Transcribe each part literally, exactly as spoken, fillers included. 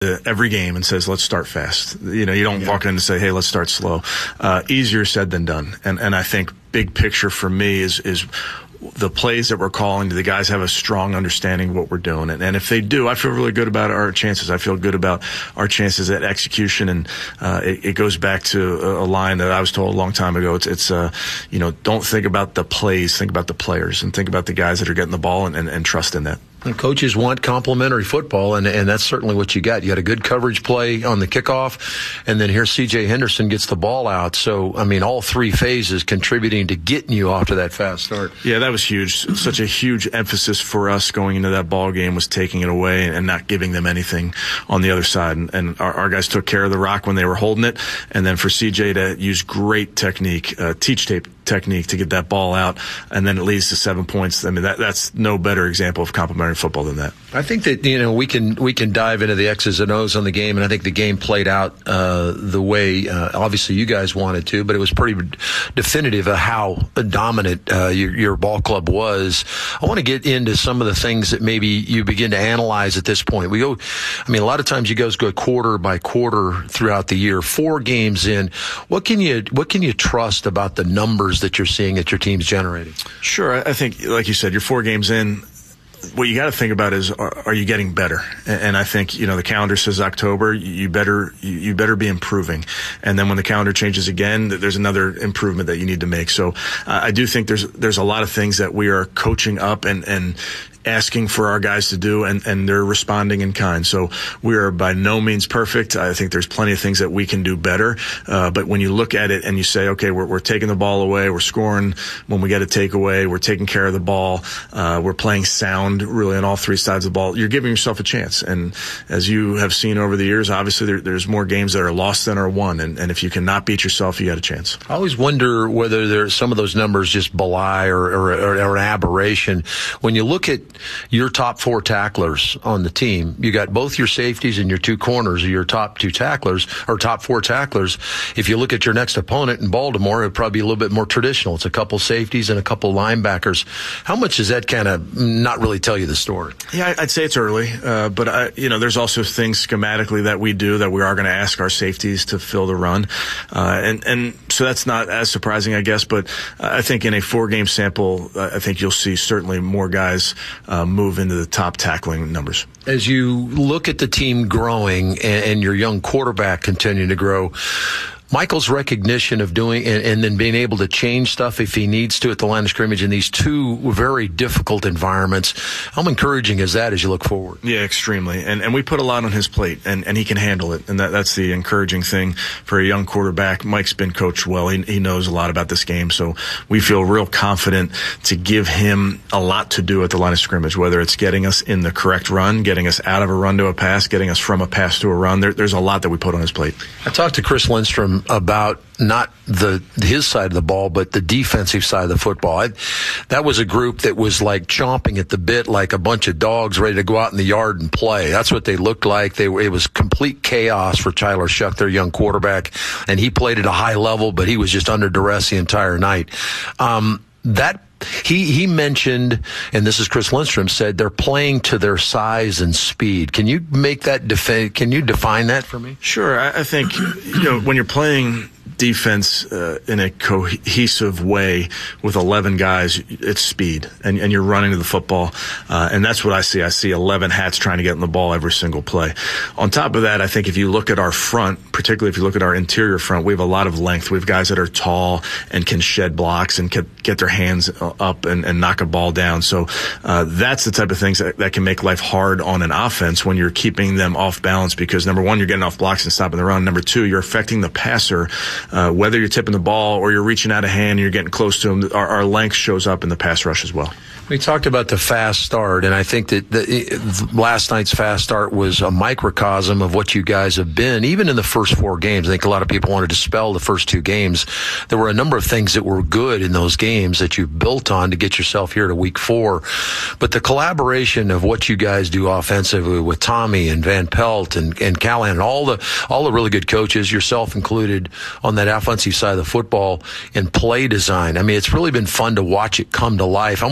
every game and says, let's start fast. You know, you don't yeah. walk in and say, hey, let's start slow. Uh, easier said than done. And, and I think big picture for me is, is the plays that we're calling, do the guys have a strong understanding of what we're doing? And, and if they do, I feel really good about our chances. I feel good about our chances at execution. And uh, it, it goes back to a, a line that I was told a long time ago. It's, it's uh, you know, don't think about the plays, think about the players, and think about the guys that are getting the ball, and, and, and trust in that. And coaches want complementary football, and, and that's certainly what you got. You got a good coverage play on the kickoff, and then here C J Henderson gets the ball out. So, I mean, all three phases contributing to getting you off to that fast start. Yeah, that was huge. Such a huge emphasis for us going into that ball game was taking it away and not giving them anything on the other side. And, and our, our guys took care of the rock when they were holding it, and then for C J to use great technique, uh, teach tape technique to get that ball out, and then it leads to seven points. I mean, that, that's no better example of complementary football than that. I think that, you know, we can we can dive into the X's and O's on the game, and I think the game played out uh, the way uh, obviously you guys wanted to, but it was pretty definitive of how dominant uh, your, your ball club was. I want to get into some of the things that maybe you begin to analyze at this point. We go, I mean, a lot of times you guys go quarter by quarter throughout the year, four games in. What can you what can you trust about the numbers that you're seeing that your team's generating? Sure. I think, like you said, you're four games in. What you got to think about is, are, are you getting better? And, and I think, you know, the calendar says October, you better, you, you better be improving. And then when the calendar changes again, there's another improvement that you need to make. So uh, I do think there's, there's a lot of things that we are coaching up and, and, asking for our guys to do, and, and they're responding in kind. So we are by no means perfect. I think there's plenty of things that we can do better. Uh, but when you look at it and you say, okay, we're, we're taking the ball away, we're scoring when we get a takeaway, we're taking care of the ball, uh, we're playing sound really on all three sides of the ball, you're giving yourself a chance. And as you have seen over the years, obviously there, there's more games that are lost than are won. And, and if you cannot beat yourself, you got a chance. I always wonder whether there's some of those numbers just belie or, or, or, or an aberration. When you look at your top four tacklers on the team, you got both your safeties and your two corners are your top two tacklers, or top four tacklers. If you look at your next opponent in Baltimore, it would probably be a little bit more traditional. It's a couple safeties and a couple linebackers. How much does that kind of not really tell you the story? Yeah, I'd say it's early, uh, but I, you know, there's also things schematically that we do that we are going to ask our safeties to fill the run, uh, and and so that's not as surprising, I guess. But I think in a four-game sample, I think you'll see certainly more guys uh, move into the top tackling numbers. As you look at the team growing and, and your young quarterback continuing to grow, Michael's recognition of doing and, and then being able to change stuff if he needs to at the line of scrimmage in these two very difficult environments, how encouraging is that as you look forward? Yeah, extremely. And and we put a lot on his plate, and, and he can handle it. And that, that's the encouraging thing for a young quarterback. Mike's been coached well. He, he knows a lot about this game. So we feel real confident to give him a lot to do at the line of scrimmage, whether it's getting us in the correct run, getting us out of a run to a pass, getting us from a pass to a run. There, there's a lot that we put on his plate. I talked to Chris Lindstrom about not the his side of the ball, but the defensive side of the football. I, that was a group that was like chomping at the bit, like a bunch of dogs ready to go out in the yard and play. That's what they looked like. They were, it was complete chaos for Tyler Shuck, their young quarterback, and he played at a high level, but he was just under duress the entire night. Um, that He he mentioned, and this is Chris Lindstrom said, they're playing to their size and speed. Can you make that defi- Can you define that for me? Sure. I, I think, you know, when you're playing defense uh, in a cohesive way with eleven guys, it's speed, and, and you're running to the football, uh, and that's what I see. I see eleven hats trying to get in the ball every single play. On top of that, I think if you look at our front, particularly if you look at our interior front, we have a lot of length. We have guys that are tall and can shed blocks and can get their hands up and, and knock a ball down. So uh, that's the type of things that, that can make life hard on an offense when you're keeping them off balance, because number one, you're getting off blocks and stopping the run. Number two, you're affecting the passer. Uh, whether you're tipping the ball or you're reaching out a hand and you're getting close to him, our, our length shows up in the pass rush as well. We talked about the fast start, and I think that the, last night's fast start was a microcosm of what you guys have been, even in the first four games. I think a lot of people want to dispel the first two games. There were a number of things that were good in those games that you built on to get yourself here to week four. But the collaboration of what you guys do offensively with Tommy and Van Pelt and, and Callahan and all the all the really good coaches, yourself included, on that offensive side of the football and play design. I mean, it's really been fun to watch it come to life. How much fun does it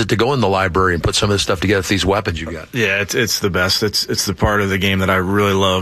it to go in the library and put some of this stuff together with these weapons you got? Yeah, it's it's the best. It's it's the part of the game that I really love.